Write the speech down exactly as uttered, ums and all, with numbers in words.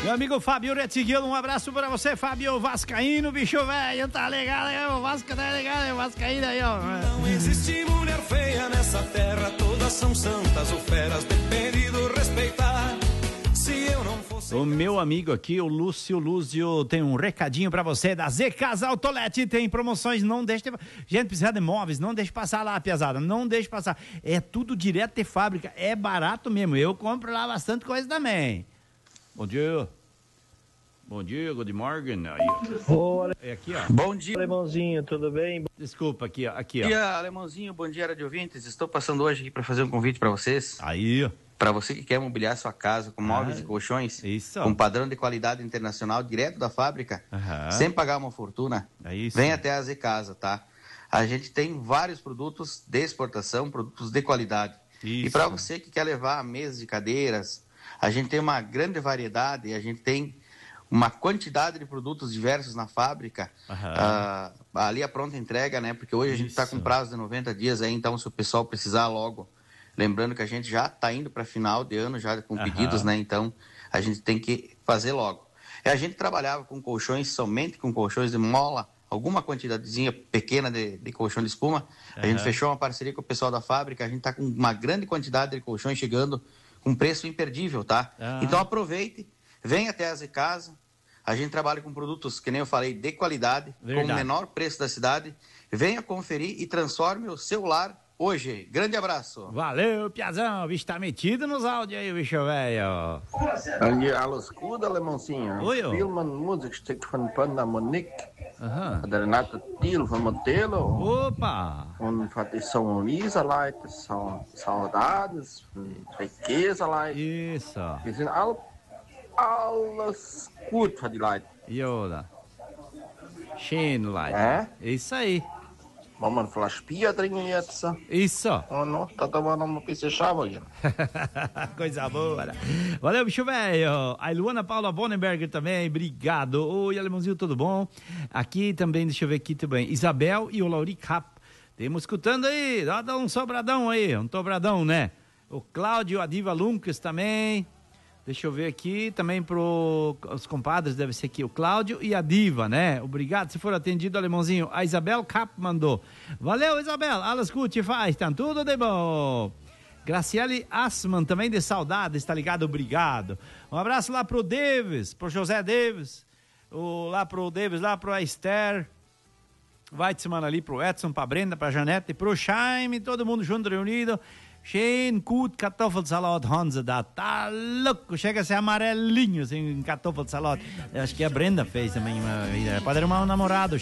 Meu amigo Fábio Retiguilo, um abraço pra você, Fábio Vascaíno, bicho velho, tá ligado aí, o Vasco tá ligado, o Vascaíno aí, ó. Não existe mulher feia nessa terra, todas são santas ou feras, depende do respeitar. Se eu não fosse... O meu amigo aqui, o Lúcio Lúcio, tem um recadinho pra você da Z Casa Autolete, tem promoções, não deixe... De... Gente, precisa de móveis, não deixe passar lá, piazada, não deixe passar. É tudo direto de fábrica, é barato mesmo, eu compro lá bastante coisa também. Bom dia. Bom dia, good morning. Olá. É aqui, ó. Bom dia, Alemãozinho, tudo bem? Desculpa, aqui, ó. Aqui, ó. Bom dia, Alemãozinho, bom dia, rádio ouvintes. Estou passando hoje aqui para fazer um convite para vocês. Aí. Para você que quer mobiliar sua casa com móveis ah, e colchões, isso. com padrão de qualidade internacional, direto da fábrica, Aham. sem pagar uma fortuna, é isso. vem até a Z Casa, tá? A gente tem vários produtos de exportação, produtos de qualidade. Isso. E para você que quer levar mesas e cadeiras, a gente tem uma grande variedade, a gente tem uma quantidade de produtos diversos na fábrica, ah, ali a pronta entrega, né? Porque hoje a gente está com prazo de noventa dias aí, então se o pessoal precisar logo, lembrando que a gente já está indo para final de ano, já com pedidos, né? Então a gente tem que fazer logo. E a gente trabalhava com colchões, somente com colchões de mola, alguma quantidadezinha pequena de, de colchão de espuma. A gente fechou uma parceria com o pessoal da fábrica, a gente está com uma grande quantidade de colchões chegando com preço imperdível, tá? Ah. Então aproveite, vem até a Z Casa. A gente trabalha com produtos, que nem eu falei, de qualidade, Verdade. com o menor preço da cidade. Venha conferir e transforme o seu lar hoje. Grande abraço. Valeu, Piazão. O bicho tá metido nos áudios aí, o bicho velho. En je alles goed, Alemãozinho? Oi, ó. Spielman Muziekstück von Panda Monique. Aham. Der Renate Thiel von Modelo. Opa! Und von die São Luisa Leute, São Saudades, von Riqueza Leute. Isso. Die sind all, alles gut für die Leute. Yoda. Chino lá. É? Isso aí. Wollen wir ein Flasch Bier trinken jetzt? Isso. Oh, não, tá tomando um bisschen Chava. Coisa boa. Valeu, bicho velho. A Luana Paula Bonenberger também, obrigado. Oi, Alemãozinho, tudo bom? Aqui também, deixa eu ver aqui também. Isabel e o Lauri Cap. Temos escutando aí, dá um sobradão aí, um dobradão, né? O Cláudio, a Diva Lucas também. Deixa eu ver aqui, também pro os compadres, deve ser aqui o Cláudio e a Diva, né? Obrigado, se for atendido, Alemãozinho. A Isabel Cap mandou. Valeu, Isabel, alles gut, faz, tá tudo de bom. Graciele Assman, também de saudades, tá ligado? Obrigado. Um abraço lá pro Davis, pro José Davis, o, lá pro Davis, lá pro Esther Weitzman ali, pro Edson, pra Brenda, pra Janete, pro Chaime, todo mundo junto, reunido. Schön gut Kartoffelsalat, Hansa, da tá louco, chega a ser amarelinho, assim, Kartoffelsalat. Eu acho que a Brenda fez também, uma, pode arrumar um namorado.